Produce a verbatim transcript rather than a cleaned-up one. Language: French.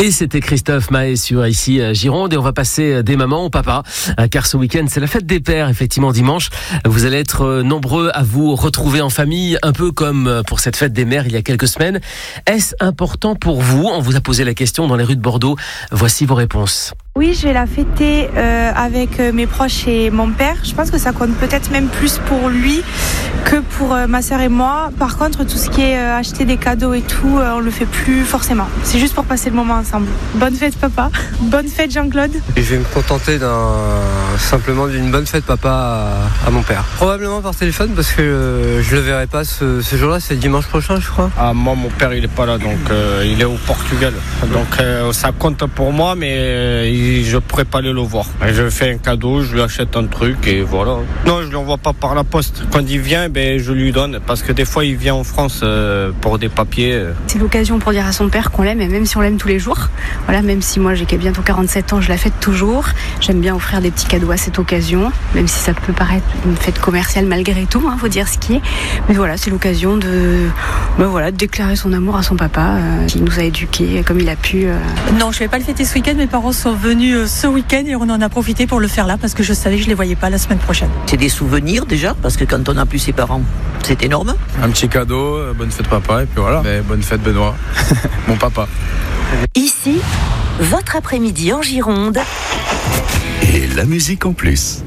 Et c'était Christophe Maé sur ici Gironde, et on va passer des mamans au papa, car ce week-end c'est la fête des pères, effectivement dimanche. Vous allez être nombreux à vous retrouver en famille, un peu comme pour cette fête des mères il y a quelques semaines. Est-ce important pour vous? On vous a posé la question dans les rues de Bordeaux. Voici vos réponses. Oui, je vais la fêter euh, avec mes proches et mon père. Je pense que ça compte peut-être même plus pour lui que pour euh, ma sœur et moi. Par contre, tout ce qui est euh, acheter des cadeaux et tout, euh, on le fait plus forcément. C'est juste pour passer le moment ensemble. Bonne fête papa, bonne fête Jean-Claude. Je vais me contenter d'un simplement d'une bonne fête papa à, à mon père. Probablement par téléphone parce que euh, je le verrai pas ce, ce jour-là, c'est dimanche prochain je crois. Ah, moi mon père il est pas là, donc euh, il est au Portugal. Donc euh, ça compte pour moi, mais euh, il je pourrais pas aller le voir. Je fais un cadeau, je lui achète un truc et voilà. Non, je lui envoie pas par la poste. Quand il vient, ben je lui donne parce que des fois il vient en France euh, pour des papiers. C'est l'occasion pour dire à son père qu'on l'aime, et même si on l'aime tous les jours. Voilà, même si moi j'ai bientôt quarante-sept ans, je la fête toujours. J'aime bien offrir des petits cadeaux à cette occasion, même si ça peut paraître une fête commerciale malgré tout, hein, faut dire ce qui est. Mais voilà, c'est l'occasion de, ben voilà, de déclarer son amour à son papa, euh, qui nous a éduqués comme il a pu. Euh... Non, je vais pas le fêter ce week-end. Mes parents sont venus ce week-end et on en a profité pour le faire là parce que je savais que je les voyais pas la semaine prochaine. C'est des souvenirs déjà, parce que quand on n'a plus ses parents, c'est énorme. Un petit cadeau, bonne fête papa, et puis voilà. Mais bonne fête Benoît, mon papa. Ici, votre après-midi en Gironde. Et la musique en plus.